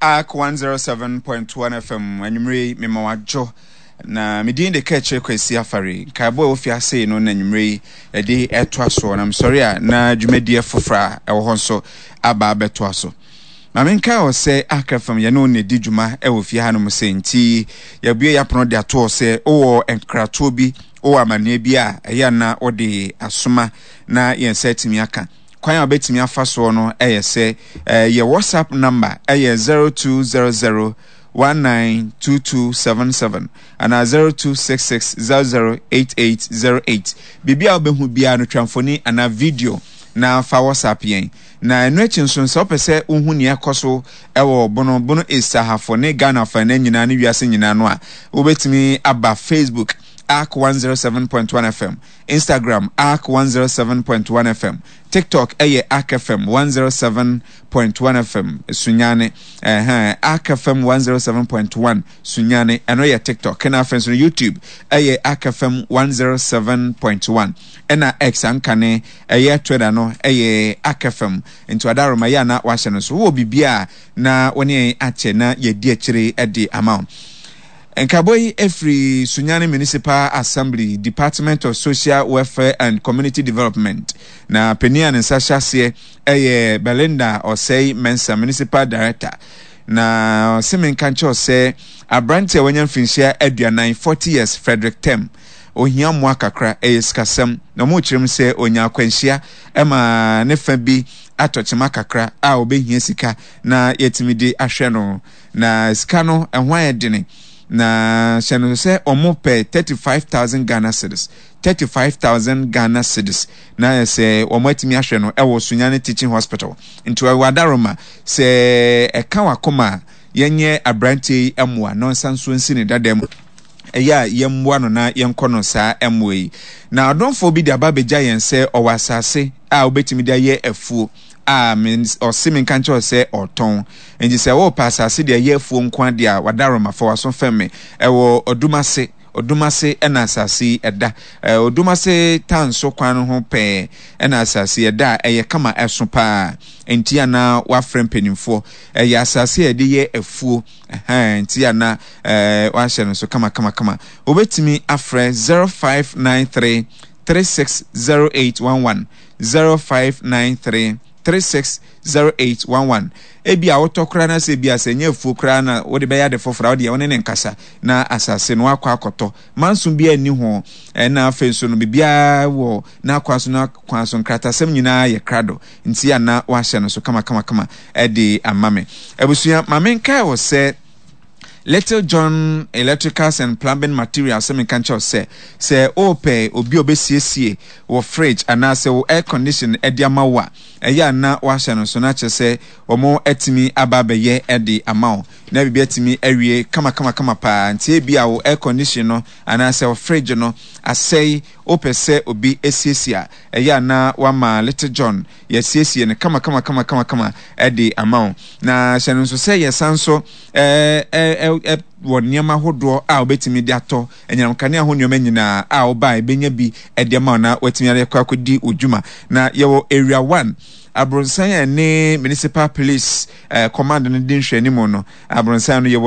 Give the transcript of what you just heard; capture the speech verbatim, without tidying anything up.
A C one oh seven point one F M anwumre me mawajo na medin de catch kwesi afare kaibo ofiase no na anwumre e de eto aso na I'm sorry a na dwumadi afofra e wo honso aba abeto aso ma menka o se akafam ye no ne di dwuma e wo fie ha no mo senti ya bue ya prono de ato se o enkrato bi o amane bi a eya na o de asoma na yen setimi aka kwan obetimi afa so no eye se ye WhatsApp number eye zero two zero zero one nine two two seven seven and zero two six six zero zero eight eight zero eight bibia obehu bia no twamfoni ana video na fa WhatsApp yen na enu echi nso nso pese unhu ne ekoso ewo bono bono isahafo ne Ghana fa na nyina ne wiase nyina no a obetimi aba Facebook A C one oh seven point one F M, Instagram A C one oh seven point one F M, TikTok eye A C F M one oh seven point one F M, Sunyane eh A C F M one oh seven point one Sunyane eno ye TikTok kana friends on YouTube eye A C F M one oh seven point one ena X ankane eye Twitter no eye A C F M into adaroma ya na wa no so wo bibia na woni ache na ye di akire e di amount Enkaboy Efri Sunyane Municipal Assembly Department of Social Welfare and Community Development na Penia and Sasha se eye Belinda Osei Mensa Municipal Director na Semen Kancho se Abrante Wanyam Finshia Edua forty years Frederick Tem ohia mwa kakra eye skasem na mo chirim se onya kwanhia ema ne fa bi atochima kakra a obehia sika na yetimidi ahwe no na sika no ehwan edene na shano se omo pe thirty-five thousand Ghana cedis thirty-five thousand Ghana cedis na se omo atimi ahwe no e wo Sunyane Teaching Hospital into wadaroma se e kan wakoma yenye abranti emwa no sanso nsini dadam eya yemwa no na yenkono sa emwe na odonfo bi de ababeja yen se owasase a obetimi de ye afuo a means or simin kancho se oton enji se wo pasase de ye afuo nkwan de a wadaroma for waso femme e wo odumase odumase ena asase eda odumase tanso kwan ho pe ena asase eda eye kama eso pa entia na wa frempenimfo eye asase ede ye afuo eh entia na eh wa hye no so kama kama kama obetimi afre zero five nine three three six zero eight one one zero five nine three three six zero eight one one ebi a wotokra na se bia se nya afuo kra na wode be ya de fofra wode wone ne nkasa na asase no akwa akoto manso bia ni ho na afenso no bibia wo na akwaso na akwaso nkratasem nyina ye krado nti ya na wa hye no so kama kama kama e de amame ebusuya mamenka wo se Little John Electricals and Plumbing Materials some kancho say say ope obi obesiesie wo fridge ana say wo air condition ediama wa eya na wa hye no so na che say omo etimi ababeye edi amount na bibi etimi awie kama kama kama pa nti e bia wo air condition no ana say wo fridge no asay ope say obi esiesia eya na wa ma Little John yesiesie ne kama kama kama kama kama edi amount na hye no so say yesanso eh eh e woniama hodo a obetimi de ato enyam kane ahonnioma nyina a oba ebenya bi edema na watimi ale kwa kodi odwuma na yewo area one Abronsan ne municipal police uh, command no din hwani mo no Abronsan no yewo